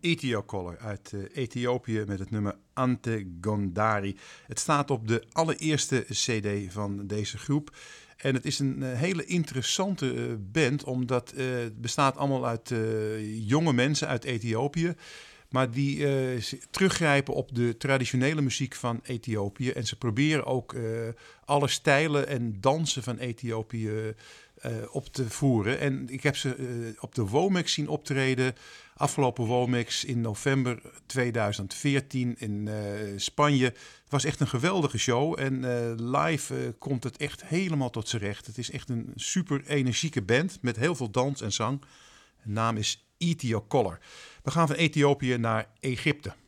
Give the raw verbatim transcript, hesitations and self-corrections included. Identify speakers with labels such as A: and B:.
A: Ethiocolor uit uh, Ethiopië met het nummer Ante Gondari. Het staat op de allereerste cd van deze groep. En het is een uh, hele interessante uh, band, omdat uh, het bestaat allemaal uit uh, jonge mensen uit Ethiopië. Maar die uh, teruggrijpen op de traditionele muziek van Ethiopië. En ze proberen ook uh, alle stijlen en dansen van Ethiopië uh, op te voeren. En ik heb ze uh, op de Womex zien optreden. Afgelopen Womex in november tweeduizend veertien in uh, Spanje. Het was echt een geweldige show. En uh, live uh, komt het echt helemaal tot z'n recht. Het is echt een super energieke band met heel veel dans en zang. De naam is Ethiocolor. We gaan van Ethiopië naar Egypte.